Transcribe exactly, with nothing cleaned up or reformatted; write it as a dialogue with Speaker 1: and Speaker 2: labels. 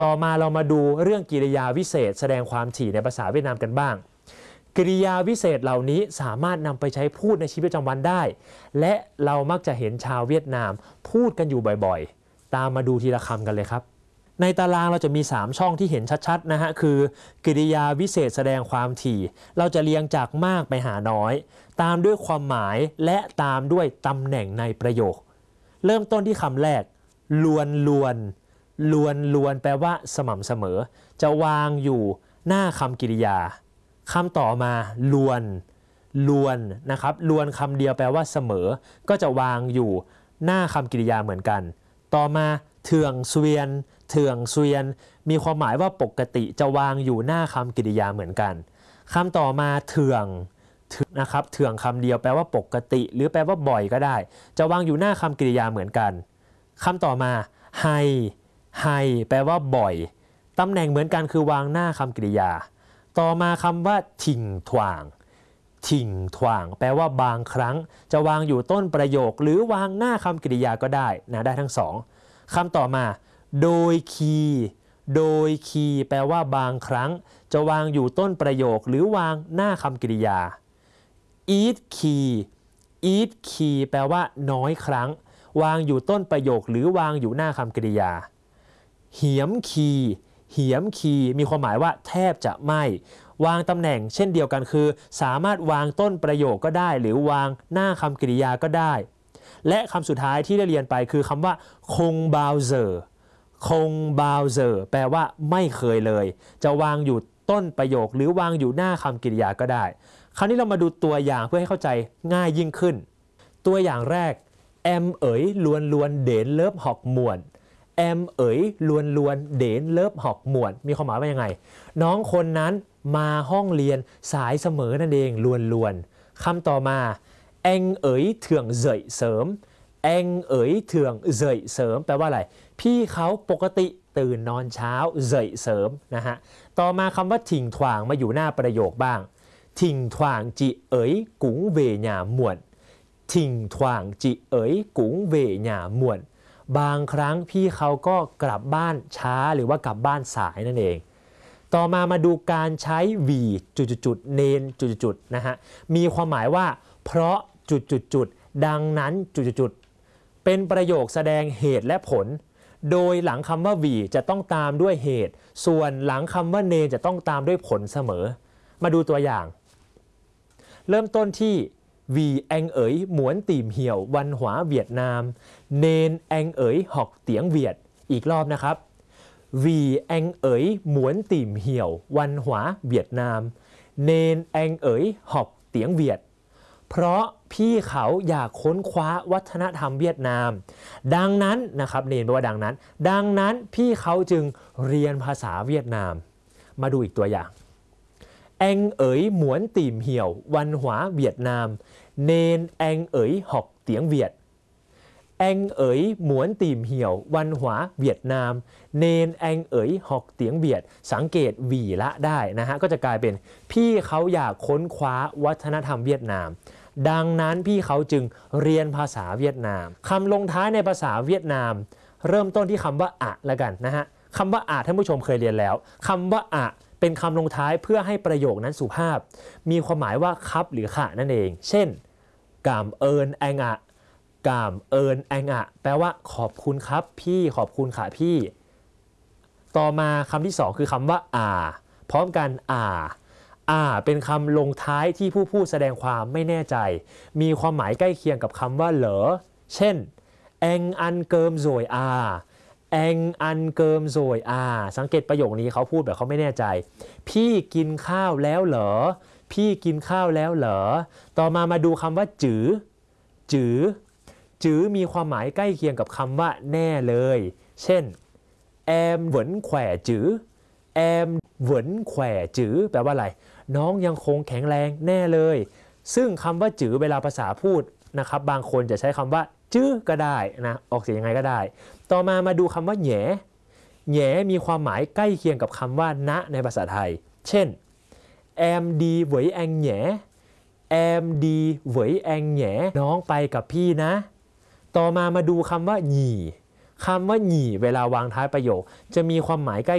Speaker 1: ต่อมาเรามาดูเรื่องกริยาวิเศษแสดงความถี่ในภาษาเวียดนามกันบ้างกริยาวิเศษเหล่านี้สามารถนำไปใช้พูดในชีวิตประจำวันได้และเรามักจะเห็นชาวเวียดนามพูดกันอยู่บ่อยๆตามมาดูทีละคำกันเลยครับในตารางเราจะมีสามช่องที่เห็นชัดๆนะฮะคือกริยาวิเศษแสดงความถี่เราจะเรียงจากมากไปหาน้อยตามด้วยความหมายและตามด้วยตำแหน่งในประโยคเริ่มต้นที่คำแรกลวนลวนลวนลวนแปลว่าสม่ำเสมอจะวางอยู่หน้าคำกริยาคำต่อมาลวนลวนนะครับลวนคำเดียวแปลว่าเสมอก็จะวางอยู่หน้าคำกริยาเหมือนกันต่อมาเถื่องเสวียนเถื่องเสวียนมีความหมายว่าปกติจะวางอยู่หน้าคำกริยาเหมือนกันคำต่อมาเถื่องนะครับเถื่องคำเดียวแปลว่าปกติหรือแปลว่าบ่อยก็ได้จะวางอยู่หน้าคำกริยาเหมือนกันคำต่อมาไฮไฮแปลว่าบ่อยตำแหน่งเหมือนกันคือวางหน้าคำกริยาต่อมาคำว่าถิ่งถ่วางถิ่งถ่วางแปลว่าบางครั้งจะวางอยู่ต้นประโยคหรือวางหน้าคำกริยาก็ได้นะได้ทั้งสองคำต่อมาโดยคีโดยคีแปลว่าบางครั้งจะวางอยู่ต้นประโยคหรือวางหน้าคำกริยา eat key eat key แปลว่าน้อยครั้งวางอยู่ต้นประโยคหรือวางอยู่หน้าคำกริยาเหียมคีเหียมคีมีความหมายว่าแทบจะไม่วางตำแหน่งเช่นเดียวกันคือสามารถวางต้นประโยคก็ได้หรือวางหน้าคำกริยาก็ได้และคำสุดท้ายที่ได้เรียนไปคือคำว่าคงบาวเซอร์คงบาวเซอร์แปลว่าไม่เคยเลยจะวางอยู่ต้นประโยคหรือวางอยู่หน้าคำกริยาก็ได้คราวนี้เรามาดูตัวอย่างเพื่อให้เข้าใจง่ายยิ่งขึ้นตัวอย่างแรกแอมเอ๋ยลวนลวนเด่นเลิฟหอกหมวนแอมเอ๋ยลวนลวนเด่นเลิฟหอกหมวนมีความหมายว่ายังไงน้องคนนั้นมาห้องเรียนสายเสมอนั่นเองลวนลวนคำต่อมาแองเอ๋ยเถื่องเจ่ยเสริมแองเอ๋ยเถื่องเจ่ยเสริมแปลว่าอะไรพี่เขาปกติตื่นนอนเช้าเจ่ยเสริมนะฮะต่อมาคำว่าถิ่งถ่วางมาอยู่หน้าประโยคบ้างถิ่งถ่วางจิเอ๋ยกุ๋งเวหย่าหมวนถิ่งถ่วางจิเอ๋ยกุ๋งเวหย่าหมวนบางครั้งพี่เขาก็กลับบ้านช้าหรือว่ากลับบ้านสายนั่นเองต่อมามาดูการใช้วีจุดๆเนนจุดๆนะฮะมีความหมายว่าเพราะจุดๆดังนั้นจุดๆเป็นประโยคแสดงเหตุและผลโดยหลังคำว่าวีจะต้องตามด้วยเหตุส่วนหลังคำว่าเนนจะต้องตามด้วยผลเสมอมาดูตัวอย่างเริ่มต้นที่วีแองเอ๋ยหมวนตีมเหี่ยววันหวาเวียดนามเนนแองเอ๋ยหอกเตียงเวียดอีกรอบนะครับวีแองเอ๋ยหมวนตีมเหี่ยววันหวาเวียดนามเนนแองเอ๋ยหอกเตียงเวียดเพราะพี่เขาอยากค้นคว้าวัฒนธรรมเวียดนามดังนั้นนะครับเนนแปลว่าดังนั้นดังนั้นพี่เขาจึงเรียนภาษาเวียดนามมาดูอีกตัวอย่างแองเอ๋ยหมวนตีมเหี่ยววันหวาเวียดนามเนนแองเอ๋ยหอกเตียงเวียดแองเอ๋ยหมวนตีมเหี่ยววันหวาเวียดนามเนนแองเอ๋ยหอกเตียงเวียดสังเกตวีละได้นะฮะก็จะกลายเป็นพี่เขาอยากค้นคว้าวัฒนธรรมเวียดนามดังนั้นพี่เขาจึงเรียนภาษาเวียดนามคำลงท้ายในภาษาเวียดนามเริ่มต้นที่คำว่าอะละกันนะฮะคำว่าอะท่านผู้ชมเคยเรียนแล้วคำว่าอะเป็นคำลงท้ายเพื่อให้ประโยคนั้นสุภาพมีความหมายว่าครับหรือค่ะนั่นเองเช่นกามเอิญแองอะกามเอิญแองอะแปลว่าขอบคุณครับพี่ขอบคุณค่ะพี่ต่อมาคำที่สองคือคำว่าอ่าพร้อมกันอ่าอ่าเป็นคำลงท้ายที่ผู้พูดแสดงความไม่แน่ใจมีความหมายใกล้เคียงกับคำว่าเหรอเช่นแองอันเกิมโซยอาแองอันเกิมโซยอาสังเกตประโยคนี้เขาพูดแบบเขาไม่แน่ใจพี่กินข้าวแล้วเหรอพี่กินข้าวแล้วเหรอต่อมามาดูคำว่าจื๋อจื๋อจื๋อมีความหมายใกล้เคียงกับคำว่าแน่เลยเช่นแอมเหวินแขว่จื๋อแอมเหวินแขว่จื๋อแปลว่าอะไรน้องยังคงแข็งแรงแน่เลยซึ่งคำว่าจื๋อเวลาภาษาพูดนะครับบางคนจะใช้คำว่าจื้อก็ได้นะออกเสียงยังไงก็ได้ต่อมามาดูคำว่าแหน่แหน่มีความหมายใกล้เคียงกับคำว่าณในภาษาไทยเช่นแอมดีเหวยแองแหน่แอมดีเหวยแองแหน่น้องไปกับพี่นะต่อมามาดูคำว่าหยี่คำว่าหยี่เวลาวางท้ายประโยคจะมีความหมายใกล้